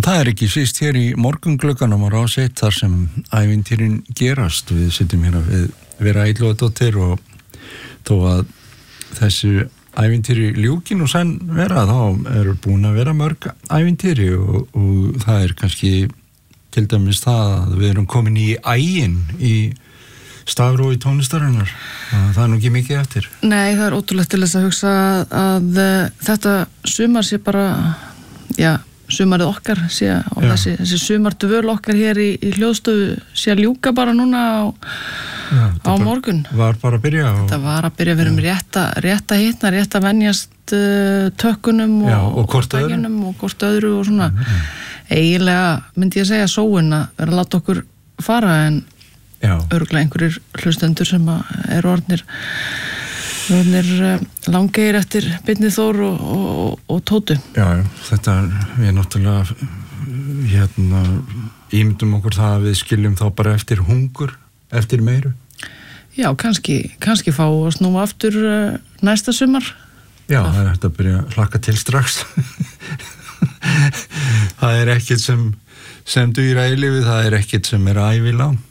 það ekki síst hér í morgunglugganum á Rás 1 þar sem ævintýrin gerast. Við sitjum hér við Vera Illugadóttir og þó að þessu ævintýri ljúkin og senn vera þá eru búin að vera mörg ævintýri og það kannski til dæmis það að við erum komin í ægin í stafrófi tónlistarinnar. Það nú ekki mikið eftir. Nei, það ótrúlegt til þess að hugsa að þetta sumar sé bara, sumarið okkar sé og þessi sumardvöl okkar hér í hljóðstofu sé að ljúka bara núna á morgun. Var bara að byrja. Þetta var að byrja, við erum rétt að hitna, rétt að venjast tökkunum og dæginum og hvort öðru og svona. Eiginlega myndi ég að segja sóun að vera að láta okkur fara en örugglega einhverjir hlustendur sem eru orðnir langir eftir Birni Þór og Tótu. Já, þetta við náttúrulega ímyndum okkur það að við skiljum þá bara eftir hungur, eftir meiru. Já, kannski fá að snúa aftur næsta sumar. Já, það er hægt að byrja að hlakka til strax. Það ekkert sem dugir að eilífi, það ekkert sem ævilangt.